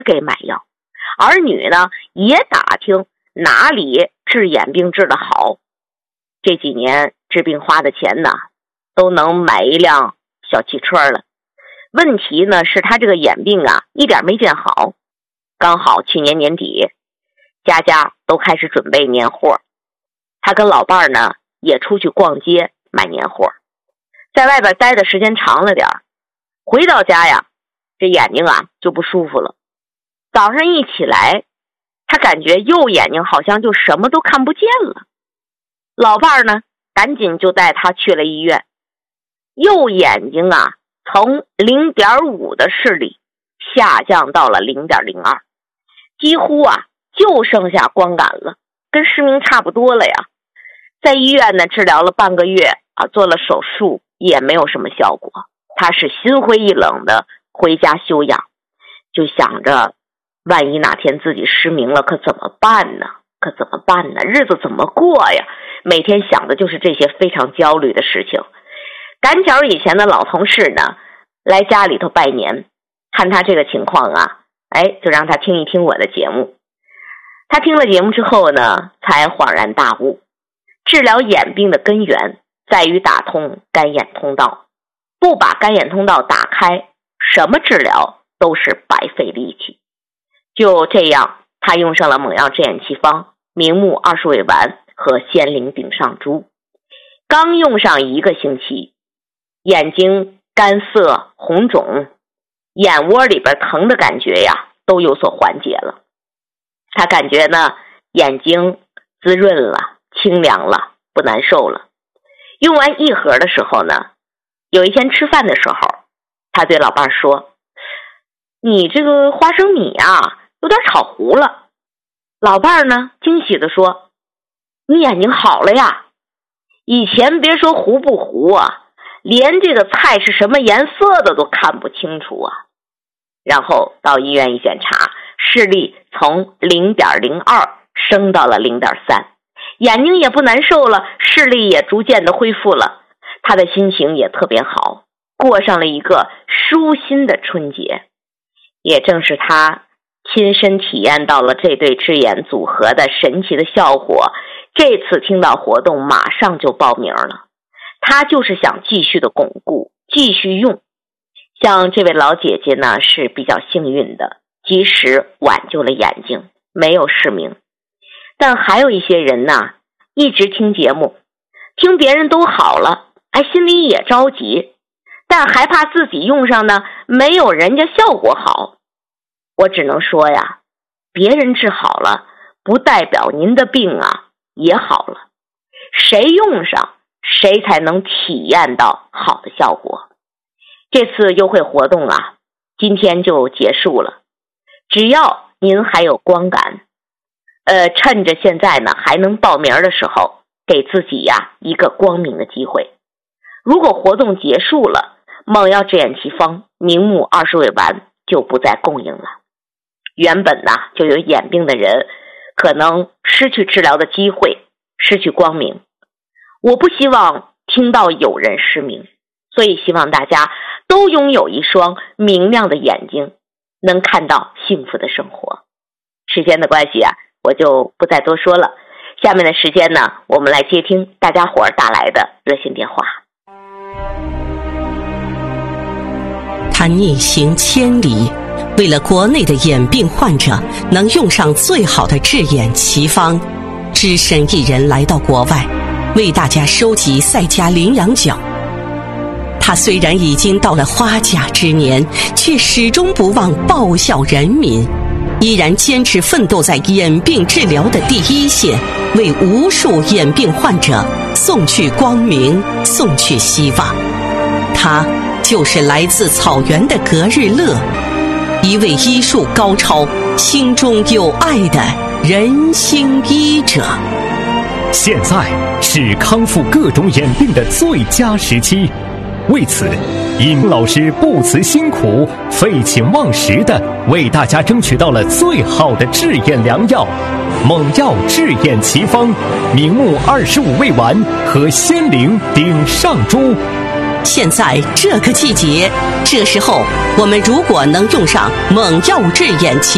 给买药，儿女呢也打听哪里治眼病治得好。这几年治病花的钱呢，都能买一辆小汽车了。问题呢是他这个眼病啊，一点没见好。刚好去年年底，家家都开始准备年货，他跟老伴儿呢也出去逛街买年货，在外边待的时间长了点，回到家呀，这眼睛啊就不舒服了。早上一起来，他感觉右眼睛好像就什么都看不见了。老伴儿呢赶紧就带他去了医院。右眼睛啊从 0.5 的视力下降到了 0.02， 几乎啊就剩下光感了，跟失明差不多了呀。在医院呢治疗了半个月啊，做了手术也没有什么效果。他是心灰意冷的回家休养，就想着万一哪天自己失明了可怎么办呢？日子怎么过呀？每天想的就是这些非常焦虑的事情。赶巧以前的老同事呢来家里头拜年，看他这个情况啊，就让他听一听我的节目。他听了节目之后呢，才恍然大悟，治疗眼病的根源在于打通干眼通道，不把干眼通道打开，什么治疗都是白费力气。就这样，他用上了猛药治眼奇方、明目20味丸和仙灵顶上珠。刚用上1个星期，眼睛干涩红肿，眼窝里边疼的感觉呀都有所缓解了。他感觉呢眼睛滋润了，清凉了，不难受了。用完1盒的时候呢，有一天吃饭的时候，他对老伴说：“你这个花生米啊有点炒糊了。”老伴呢惊喜地说：“你眼睛好了呀？以前别说糊不糊啊，连这个菜是什么颜色的都看不清楚啊。”然后到医院一检查，视力从 0.02 升到了 0.3， 眼睛也不难受了，视力也逐渐的恢复了。他的心情也特别好，过上了一个舒心的春节。也正是他亲身体验到了这对治眼组合的神奇的效果，这次听到活动马上就报名了。他就是想继续的巩固，继续用。像这位老姐姐呢是比较幸运的，及时挽救了眼睛，没有失明。但还有一些人呢，一直听节目，听别人都好了，心里也着急，但还怕自己用上呢没有人家效果好。我只能说呀，别人治好了不代表您的病啊也好了，谁用上谁才能体验到好的效果。这次优惠活动啊今天就结束了，只要您还有光感，趁着现在呢还能报名的时候，给自己呀一个光明的机会。如果活动结束了，猛药治眼奇方、明目20味丸就不再供应了。原本呢就有眼病的人可能失去治疗的机会，失去光明。我不希望听到有人失明，所以希望大家都拥有一双明亮的眼睛，能看到幸福的生活。时间的关系啊，我就不再多说了。下面的时间呢，我们来接听大家伙儿打来的热线电话。 他逆行千里，为了国内的眼病患者能用上最好的治眼奇方，只身一人来到国外，为大家收集赛迦羚羊角。他虽然已经到了花甲之年，却始终不忘报效人民，依然坚持奋斗在眼病治疗的第一线，为无数眼病患者送去光明，送去希望。他就是来自草原的格日乐，一位医术高超、心中有爱的人心医者。 现在是康复各种眼病的最佳时期，为此尹老师不辞辛苦废寝忘食地为大家争取到了最好的治眼良药——猛药治眼奇方、明目25味丸和仙灵顶上珠。 现在这个季节，这时候我们如果能用上猛药治眼奇